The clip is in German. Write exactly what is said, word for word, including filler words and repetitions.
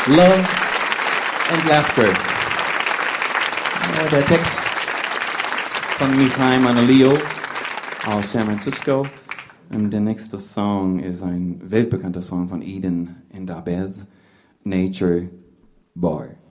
Love and Laughter. Ja, der Text von Michal Manalio aus San Francisco. Und der nächste Song ist ein weltbekannter Song von Eden and Abez, Nature Bar.